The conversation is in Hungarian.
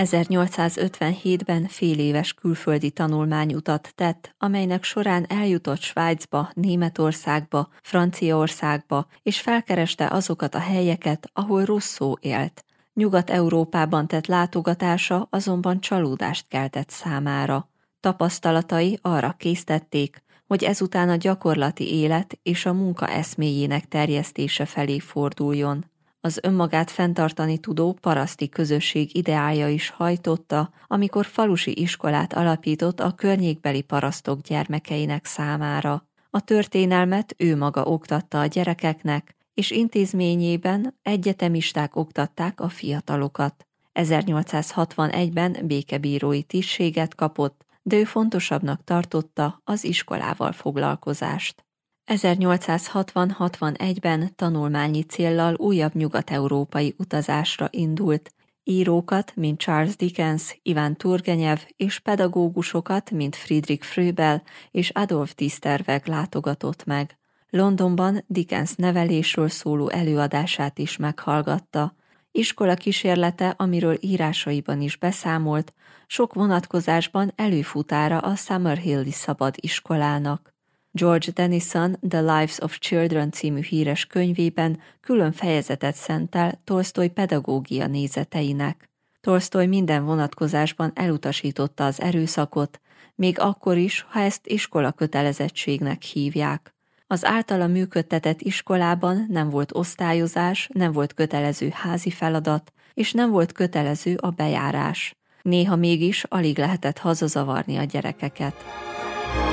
1857-ben féléves külföldi tanulmányutat tett, amelynek során eljutott Svájcba, Németországba, Franciaországba, és felkereste azokat a helyeket, ahol Rousseau élt. Nyugat-Európában tett látogatása azonban csalódást keltett számára. Tapasztalatai arra késztették, hogy ezután a gyakorlati élet és a munka eszméjének terjesztése felé forduljon. Az önmagát fenntartani tudó paraszti közösség ideája is hajtotta, amikor falusi iskolát alapított a környékbeli parasztok gyermekeinek számára. A történelmet ő maga oktatta a gyerekeknek, és intézményében egyetemisták oktatták a fiatalokat. 1861-ben békebírói tisztséget kapott, de ő fontosabbnak tartotta az iskolával foglalkozást. 1860-61-ben tanulmányi céllal újabb nyugat-európai utazásra indult. Írókat, mint Charles Dickens, Ivan Turgenev és pedagógusokat, mint Friedrich Froebel és Adolf Diesterweg látogatott meg. Londonban Dickens nevelésről szóló előadását is meghallgatta. Iskola kísérlete, amiről írásaiban is beszámolt, sok vonatkozásban előfutára a Summerhill-i szabad iskolának. George Tennyson The Lives of Children című híres könyvében külön fejezetet szentel Tolsztoj pedagógia nézeteinek. Tolsztoj minden vonatkozásban elutasította az erőszakot, még akkor is, ha ezt iskola kötelezettségnek hívják. Az általa működtetett iskolában nem volt osztályozás, nem volt kötelező házi feladat, és nem volt kötelező a bejárás. Néha mégis alig lehetett hazazavarni a gyerekeket.